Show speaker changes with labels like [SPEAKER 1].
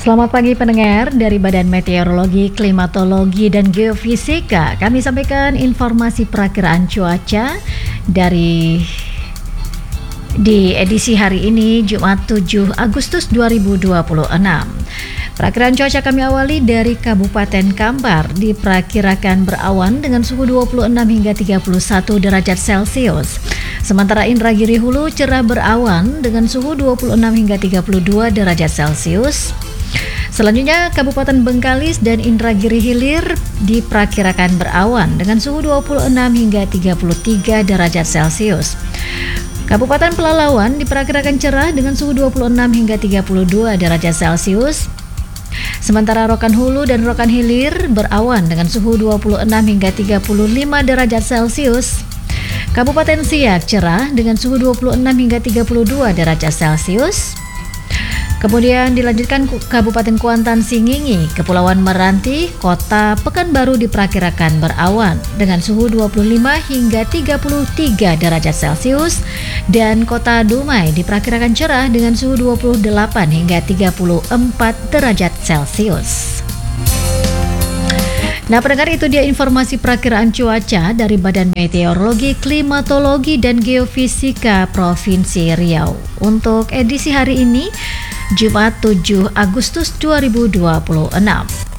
[SPEAKER 1] Selamat pagi pendengar dari Badan Meteorologi, Klimatologi, dan Geofisika. Kami sampaikan informasi perakiraan cuaca di edisi hari ini, Jumat 7 Agustus 2026. Perakiraan cuaca kami awali dari Kabupaten Kampar. Diperkirakan berawan dengan suhu 26 hingga 31 derajat Celcius. Sementara Indragiri Hulu cerah berawan dengan suhu 26 hingga 32 derajat Celcius. Selanjutnya, Kabupaten Bengkalis dan Indragiri Hilir diperkirakan berawan dengan suhu 26 hingga 33 derajat Celcius. Kabupaten Pelalawan diperkirakan cerah dengan suhu 26 hingga 32 derajat Celcius. Sementara Rokan Hulu dan Rokan Hilir berawan dengan suhu 26 hingga 35 derajat Celcius. Kabupaten Siak cerah dengan suhu 26 hingga 32 derajat Celcius. Kemudian dilanjutkan Kabupaten Kuantan Singingi, Kepulauan Meranti, Kota Pekanbaru diperkirakan berawan dengan suhu 25 hingga 33 derajat Celcius, dan Kota Dumai diperkirakan cerah dengan suhu 28 hingga 34 derajat Celcius. Nah pendengar, itu dia informasi perakiraan cuaca dari Badan Meteorologi, Klimatologi, dan Geofisika Provinsi Riau. Untuk edisi hari ini, Jumat 7 Agustus 2026.